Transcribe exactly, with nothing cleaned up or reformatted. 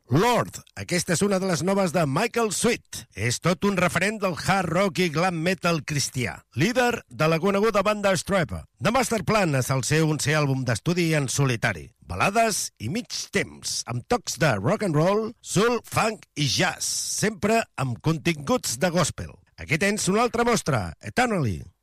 Lord, aquesta és una de les noves de Michael Sweet. És tot un referent del hard rock i glam metal cristià. Líder de la coneguda banda Stryper. The Master Plan és el seu onzè àlbum d'estudi en solitari. Balades i mig temps, amb tocs de rock and roll, soul, funk i jazz, sempre amb continguts de gospel. Aquí tens una altra mostra, Eternally.